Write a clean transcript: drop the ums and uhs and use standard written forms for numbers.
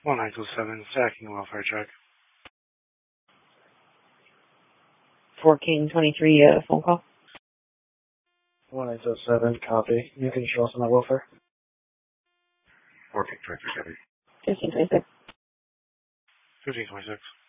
1907, stacking welfare check. 1423, phone call. 1907, copy. You can show us on that welfare. 1423, copy. 1526. 1526.